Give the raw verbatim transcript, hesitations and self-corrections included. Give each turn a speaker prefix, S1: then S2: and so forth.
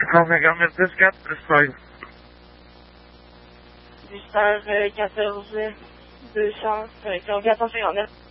S1: cinquante dix quatre plus seize.
S2: huit heures quatorze, deux cents, quatre cent cinquante-neuf.